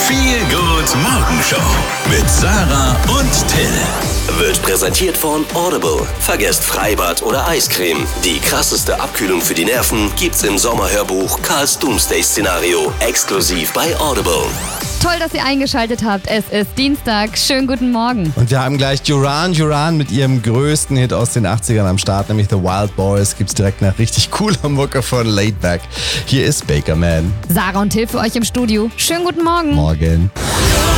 Feel Good Morgenshow mit Sarah und Till. Wird präsentiert von Audible. Vergesst Freibad oder Eiscreme. Die krasseste Abkühlung für die Nerven gibt's im Sommerhörbuch Karls Doomsday-Szenario. Exklusiv bei Audible. Toll, dass ihr eingeschaltet habt. Es ist Dienstag. Schönen guten Morgen. Und wir haben gleich Duran mit ihrem größten Hit aus den 80ern am Start, nämlich The Wild Boys. Gibt's direkt nach richtig cooler Mucke von Laid Back. Hier ist Baker Man. Sarah und Till für euch im Studio. Schönen guten Morgen. Morgen.